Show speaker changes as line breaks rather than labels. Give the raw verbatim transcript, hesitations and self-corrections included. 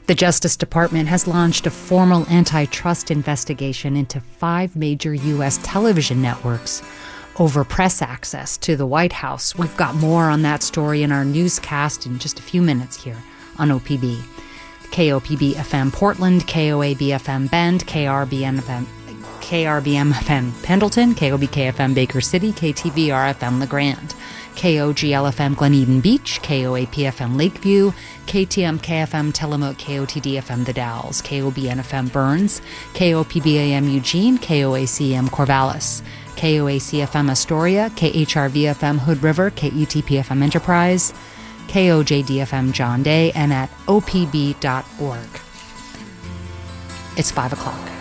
The Justice Department has launched a formal antitrust investigation into five major U S television networks over press access to the White House. We've got more on that story in our newscast in just a few minutes here on O P B. K O P B F M Portland, K O A B F M Bend, K R B N F M, K R B M F M Pendleton, K O B K F M Baker City, K T V R F M LeGrand, K O G L F M Glen Eden Beach, K O A P F M Lakeview, K T M K F M Tillamook, K O T D F M The Dalles, K O B N F M Burns, K O P B A M Eugene, K O A C M Corvallis, K O A C F M Astoria, K H R V F M Hood River, K E T P F M Enterprise, K O J D F M John Day, and at O P B dot org. It's five o'clock.